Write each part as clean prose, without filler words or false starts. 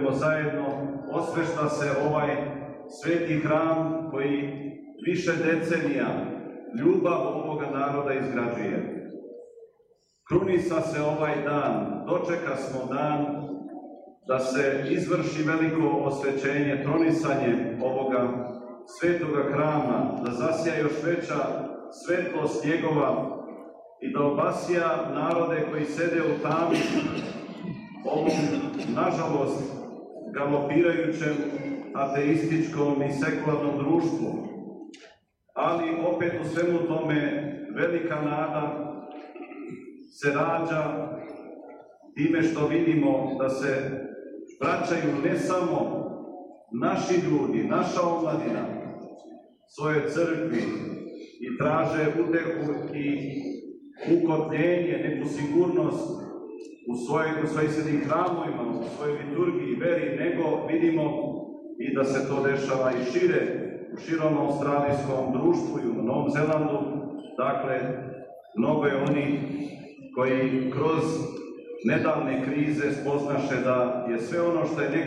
provedemo zajedno, osvešta se ovaj sveti hram koji više decenija ljubav ovoga naroda izgrađuje. Krunisa se ovaj dan, dočeka smo dan da se izvrši veliko osvećenje, tronisanje ovoga svetoga hrama, da zasija još veća svetlost njegova i da obasja narode koji sede u tami ovom, nažalost, galopirajućem ateističkom i sekularnom društvu. Ali opet u svemu tome velika nada se rađa time što vidimo da se vraćaju ne samo naši ljudi, naša omladina, svojoj crkvi i traže utehu i ukotljenje, neku sigurnost u svojim svetim hramovima, u svojoj liturgiji, veri, nego vidimo i da se to dešava i šire, u širom australijskom društvu i u Novom Zelandu. Dakle, mnogo je oni koji kroz nedavne krize spoznaše da je sve ono što je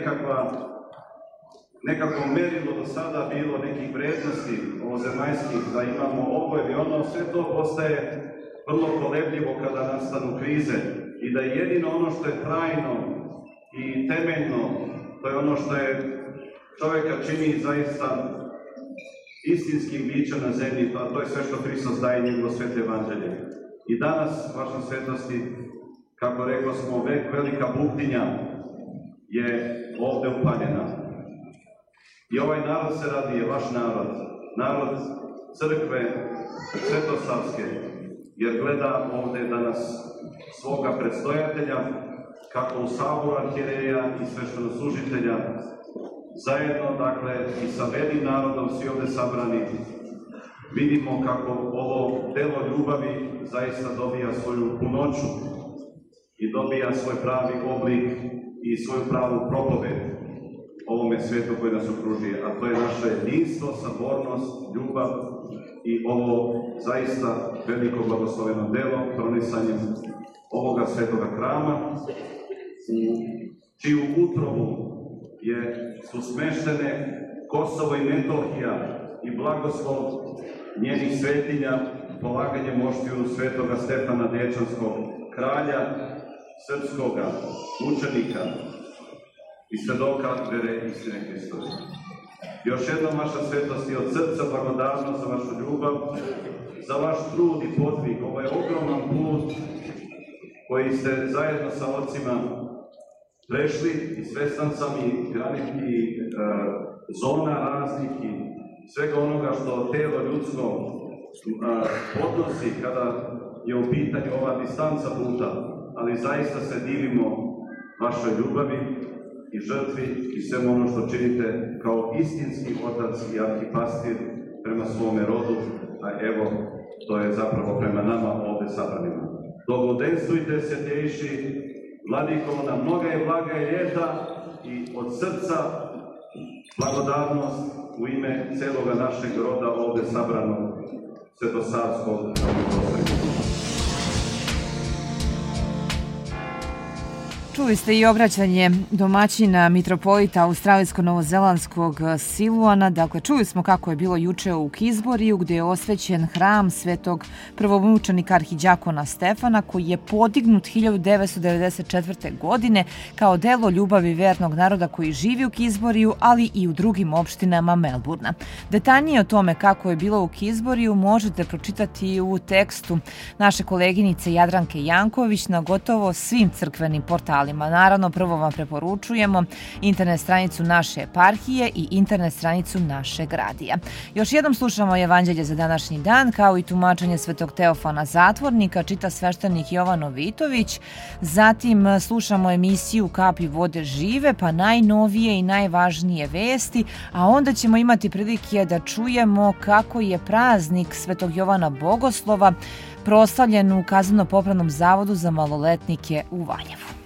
nekako merilo do sada bilo nekih vrednosti ovozemaljskih, da imamo ovo ili ono, sve to postaje vrlo kolebljivo kada nastanu krize i da je jedino ono što je trajno i temeljno, to je ono što je čovjeka čini zaista istinskim bićem na zemlji, a to je sve što Hristos daje njegovo sveto evanđelje. I danas, vaša svetosti, kako rekao smo, velika buktinja je ovde upaljena. I ovaj narod se raduje, vaš narod crkve svetosavske, jer gleda ovde danas svoga predstojatelja, kako u saboru arhijereja i sveštenoslужitelja, zajedno, dakle, i sa belim narodom, svi ovde sabrani, vidimo kako ovo delo ljubavi zaista dobija svoju punoću i dobija svoj pravi oblik i svoju pravu propoved ovome svijetu koji nas okružuje, a to je naše jedinstvo, sabornost, ljubav i ovo zaista veliko blagosloveno delo, tronisanjem ovoga svetoga hrama, u čiju utrobu su smeštene Kosovo i Metohija i blagoslov njenih svetinja, polaganje moštiju svetoga Stefana Dečanskog, kralja srpskoga, učenika i svedoka vere istine Hristove. Još jednom, vaša svetost, i od srca blagodarnost za vašu ljubav, za vaš trud i podvig. Ovo je ogroman put koji ste zajedno sa ocima prešli i svestan sam i granih zona raznih i svega onoga što telo ljudsko podnosi kada je u pitanju ova distanca puta, ali zaista se divimo vašoj ljubavi i žrtvi i svemu ono što činite kao istinski otac i arhipastir prema svome rodu, a evo, to je zapravo prema nama ovde sabranima. Blagodenstvujte, svjetejši Vladiko, na mnoga je blaga i ljeta i od srca blagodarnost u ime celoga našeg roda ovde sabranog svetosavskog pravoslavlja. Čuli ste i obraćanje domaćina mitropolita australijsko-novozelandskog Siluana. Dakle, čuli smo kako je bilo juče u Kizboriju, gdje je osvećen hram svetog prvomučenika arhidjakona Stefana, koji je podignut 1994. godine kao delo ljubavi vernog naroda koji živi u Kizboriju, ali i u drugim opštinama Melburna. Detaljnije o tome kako je bilo u Kizboriju možete pročitati u tekstu naše koleginice Jadranke Janković na gotovo svim crkvenim portalima. Naravno, prvo vam preporučujemo internet stranicu naše eparhije i internet stranicu našeg radija. Još jednom slušamo evanđelje za današnji dan, kao i tumačenje svetog Teofana Zatvornika, čita sveštenik Jovano Vitović. Zatim slušamo emisiju Kapi vode žive, pa najnovije i najvažnije vesti, a onda ćemo imati prilike da čujemo kako je praznik svetog Jovana Bogoslova proslavljen u Kazneno-popravnom zavodu za maloletnike u Valjevu.